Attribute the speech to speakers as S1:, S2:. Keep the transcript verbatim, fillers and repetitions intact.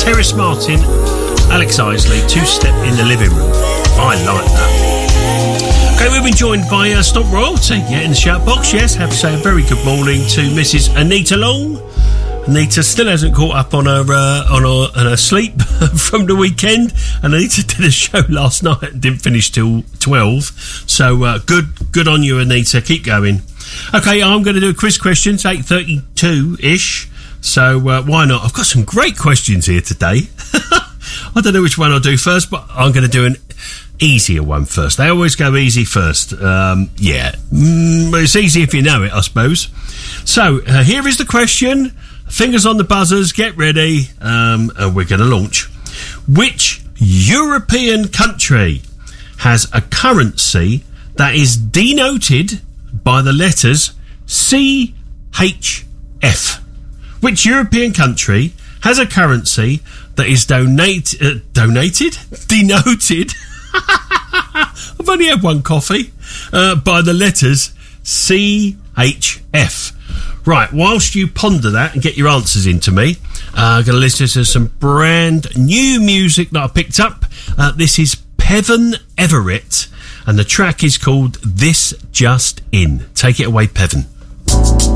S1: Terrace Martin, Alex Isley, Two Step in the Living Room. I like that. Okay, we've been joined by uh, Stomp Royalty, yeah, in the shout box, yes. Have to say a very good morning to Missus Anita Long. Anita still hasn't caught up on her uh, on her, on her sleep from the weekend, and Anita did a show last night and didn't finish till twelve. So uh, good, good on you, Anita. Keep going. Okay, I'm going to do a quiz question. It's eight thirty-two ish. So uh, why not? I've got some great questions here today. I don't know which one I'll do first, but I'm going to do an easier one first. They always go easy first. Um, yeah, mm, it's easy if you know it, I suppose. So uh, here is the question. Fingers on the buzzers, get ready, um, and we're going to launch. Which European country has a currency that is denoted by the letters C H F? Which European country has a currency that is donate, uh, donated? Denoted? I've only had one coffee. Uh, by the letters C H F. Right, whilst you ponder that and get your answers into me, uh, I'm going to listen to some brand new music that I picked up. Uh, this is Peven Everett, and the track is called This Just In. Take it away, Peven.